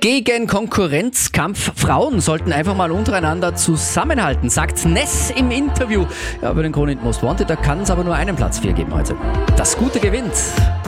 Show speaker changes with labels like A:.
A: Gegen Konkurrenzkampf. Frauen sollten einfach mal untereinander zusammenhalten, sagt Ness im Interview. Ja, bei den Krone Hit Most Wanted, da kann es aber nur einen Platz 4 geben heute. Das Gute gewinnt.